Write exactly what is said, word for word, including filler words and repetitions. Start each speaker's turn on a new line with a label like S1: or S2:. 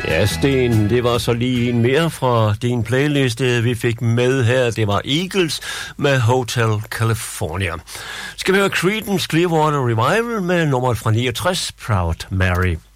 S1: Ja, Sten, det var så lige en mere fra din playliste, vi fik med her. Det var Eagles med Hotel California. Skal vi høre Creedence Clearwater Revival med nummeret fra niogtres, Proud Mary.